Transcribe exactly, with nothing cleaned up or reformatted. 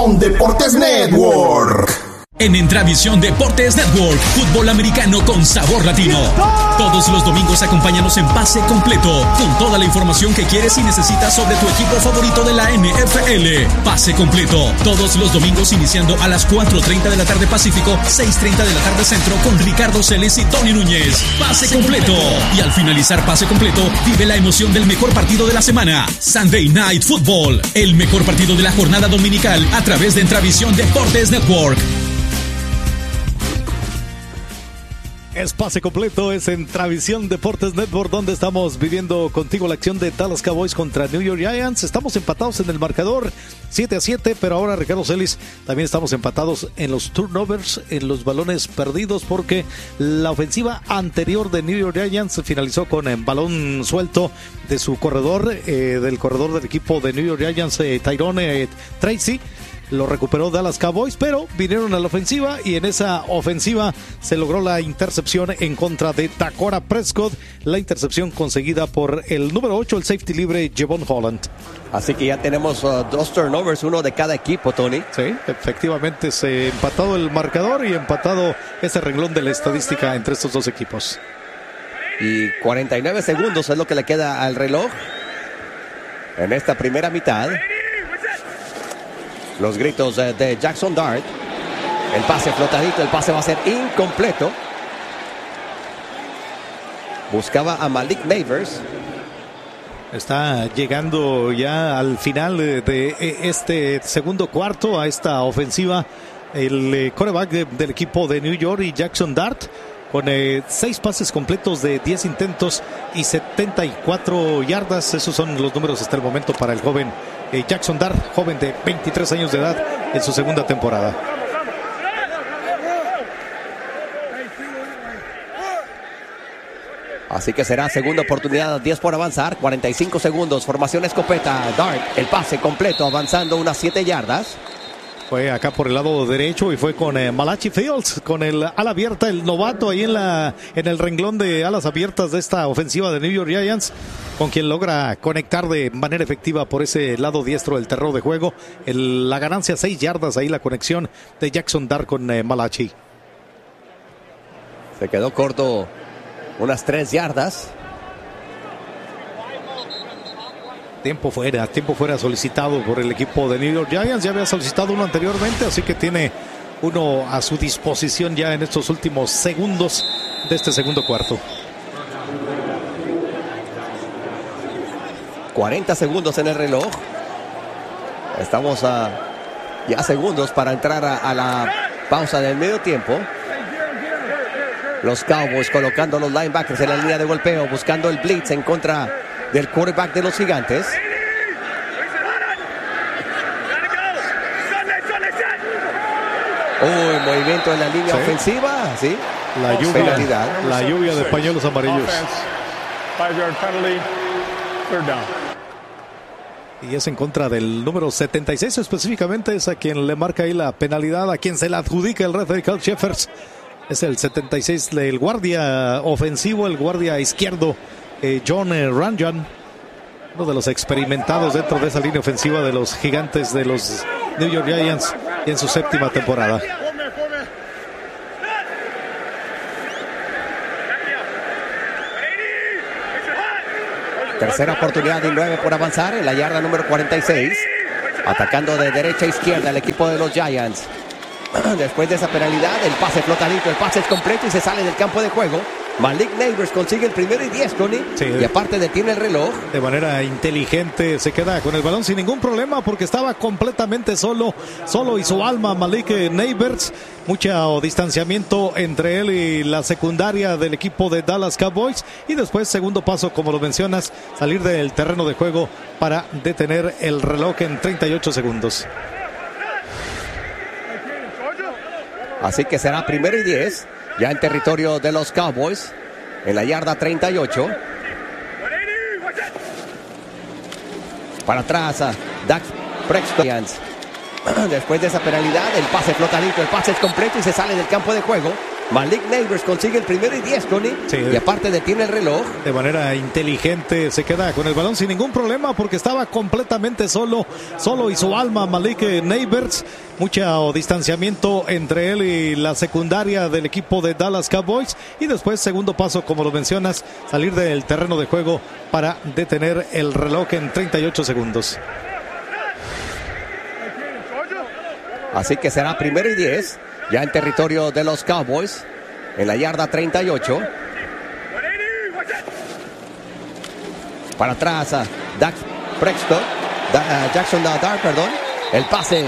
Entravisión Deportes Network. En Entravisión Deportes Network, fútbol americano con sabor latino. Todos los domingos acompáñanos en Pase Completo, con toda la información que quieres y necesitas sobre tu equipo favorito de la N F L. Pase Completo, todos los domingos iniciando a las cuatro treinta de la tarde Pacífico, seis treinta de la tarde Centro, con Ricardo Celes y Tony Núñez. Pase Completo. Y al finalizar Pase Completo, vive la emoción del mejor partido de la semana. Sunday Night Football, el mejor partido de la jornada dominical a través de Entravisión Deportes Network. Es Pase Completo, es Entravisión Deportes Network, donde estamos viviendo contigo la acción de Dallas Cowboys contra New York Giants. Estamos empatados en el marcador siete a siete, pero ahora, Ricardo Celis, también estamos empatados en los turnovers, en los balones perdidos, porque la ofensiva anterior de New York Giants finalizó con el balón suelto de su corredor, eh, del corredor del equipo de New York Giants, eh, Tyrone eh, Tracy. Lo recuperó Dallas Cowboys, pero vinieron a la ofensiva y en esa ofensiva se logró la intercepción en contra de Dakota Prescott, la intercepción conseguida por el número ocho, el safety libre Javon Holland. Así que ya tenemos uh, dos turnovers, uno de cada equipo, Tony. Sí, efectivamente se empatado el marcador y empatado ese renglón de la estadística entre estos dos equipos. Y cuarenta y nueve segundos es lo que le queda al reloj en esta primera mitad. Los gritos de Jackson Dart. El pase flotadito, el pase va a ser incompleto. Buscaba a Malik Nabers. Está llegando ya al final de este segundo cuarto a esta ofensiva el quarterback del equipo de New York, y Jackson Dart, con eh, seis pases completos de diez intentos y setenta y cuatro yardas. Esos son los números hasta el momento para el joven eh, Jackson Dart, joven de veintitrés años de edad en su segunda temporada. Así que será segunda oportunidad, diez por avanzar, cuarenta y cinco segundos, formación escopeta, Dart, el pase completo, avanzando unas siete yardas. Fue acá por el lado derecho y fue con eh, Malachi Fields, con el ala abierta, el novato ahí en la en el renglón de alas abiertas de esta ofensiva de New York Giants, con quien logra conectar de manera efectiva por ese lado diestro del terreno de juego. El, la ganancia, seis yardas ahí, la conexión de Jackson Dart con eh, Malachi. Se quedó corto unas tres yardas. Tiempo fuera, tiempo fuera solicitado por el equipo de New York Giants. Ya había solicitado uno anteriormente, así que tiene uno a su disposición ya en estos últimos segundos de este segundo cuarto. cuarenta segundos en el reloj. Estamos a ya segundos para entrar a, a la pausa del medio tiempo. Los Cowboys colocando los linebackers en la línea de golpeo, buscando el blitz en contra del quarterback de los Gigantes. Uy, movimiento en la línea ¿Sí? ofensiva, ¿sí? La lluvia, la lluvia de pañuelos amarillos. Y es en contra del número setenta y seis, específicamente es a quien le marca ahí la penalidad, a quien se la adjudica el referee Carl Sheffers. Es el setenta y seis del guardia ofensivo, el guardia izquierdo, eh, John eh, Ranjan, uno de los experimentados dentro de esa línea ofensiva de los Gigantes de los New York Giants en su séptima temporada. Tercera oportunidad y nueve por avanzar en la yarda número cuarenta y seis. Atacando de derecha a izquierda el equipo de los Giants. Después de esa penalidad, el pase flotadito, el pase es completo y se sale del campo de juego. Malik Nabers consigue el primero y diez, Tony. Sí, y aparte detiene el reloj. De manera inteligente se queda con el balón sin ningún problema, porque estaba completamente solo, solo y su alma Malik Nabers. Mucho distanciamiento entre él y la secundaria del equipo de Dallas Cowboys. Y después, segundo paso, como lo mencionas, salir del terreno de juego para detener el reloj en treinta y ocho segundos. Así que será primero y diez, ya en territorio de los Cowboys, en la yarda treinta y ocho. Para atrás a Dak Prescott. Después de esa penalidad, el pase flotadito, el pase es completo y se sale del campo de juego. Malik Neighbors consigue el primero y diez, Tony. Sí. Y aparte detiene el reloj. De manera inteligente se queda con el balón sin ningún problema porque estaba completamente solo, solo y su alma Malik Neighbors. Mucho distanciamiento entre él y la secundaria del equipo de Dallas Cowboys. Y después, segundo paso, como lo mencionas, salir del terreno de juego para detener el reloj en treinta y ocho segundos. Así que será primero y diez. Ya en territorio de los Cowboys. En la yarda treinta y ocho. Para atrás a Dak Prescott. Da, uh, Jackson Dart, perdón. El pase